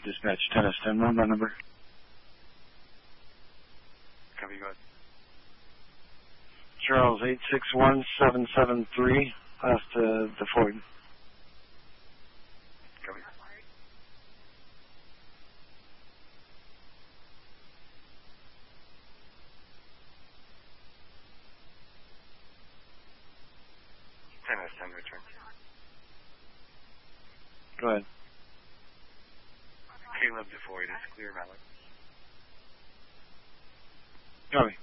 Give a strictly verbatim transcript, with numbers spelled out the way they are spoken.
Dispatch ten S ten, one, my number. Copy, go ahead. Charles, eight six one seven seven three, past uh, the Ford. Copy. ten S ten, return. Go ahead. Caleb DeFoyd is clear, valid. Copy.